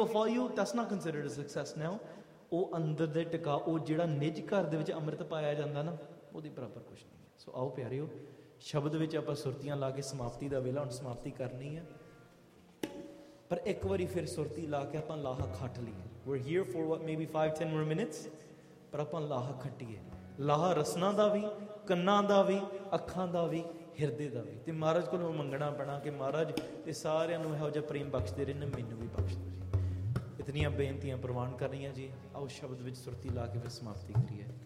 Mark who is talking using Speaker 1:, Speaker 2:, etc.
Speaker 1: before you, that's not considered a success now. ਉਹ ਅੰਦਰ ਦੇ ਟਿਕਾ, ਉਹ ਜਿਹੜਾ ਨਿੱਜ ਘਰ ਦੇ ਵਿੱਚ ਅੰਮ੍ਰਿਤ ਪਾਇਆ ਜਾਂਦਾ ਨਾ, ਉਹਦੇ ਬਰਾਬਰ ਕੁਛ ਨਹੀਂ ਹੈ। ਸੋ ਆਓ ਪਿਆਰਿਓ, ਸ਼ਬਦ ਵਿੱਚ ਆਪਾਂ ਸੁਰਤੀਆਂ ਲਾ ਕੇ ਸਮਾਪਤੀ ਦਾ ਵੇਲਾ ਹੁਣ ਸਮਾਪਤੀ ਕਰਨੀ ਹੈ, ਪਰ ਇੱਕ ਵਾਰੀ ਫਿਰ ਸੁਰਤੀ ਲਾ ਕੇ ਆਪਾਂ ਲਾਹਾ ਖੱਟ ਲਈਏ। we're here for what, maybe 5-10 more minutes, ਪਰ ਆਪਾਂ ਲਾਹਾ ਖੱਟੀਏ। ਲਾਹਾ ਰਸਨਾ ਦਾ ਵੀ, ਕੰਨਾਂ ਦਾ ਵੀ, ਅੱਖਾਂ ਦਾ ਵੀ, ਹਿਰਦੇ ਦਾ ਵੀ। ਤੇ ਮਹਾਰਾਜ ਕੋਲੋਂ ਮੰਗਣਾ ਪੈਣਾ ਕਿ ਮਹਾਰਾਜ ਤੇ ਸਾਰਿਆਂ ਨੂੰ ਇਹੋ ਜਿਹਾ ਪ੍ਰੇਮ ਬਖਸ਼ਦੇ ਰਹਿਣ, ਮੈਨੂੰ ਵੀ ਬਖਸ਼ ਦਿਓ ਜੀ। ਇਤਨੀਆਂ ਬੇਨਤੀਆਂ ਪ੍ਰਵਾਨ ਕਰਨੀਆਂ ਜੀ। ਆਓ ਸ਼ਬਦ ਵਿੱਚ ਸੁਰਤੀ ਲਾ ਕੇ ਫਿਰ ਸਮਾਪਤੀ ਕਰੀਏ।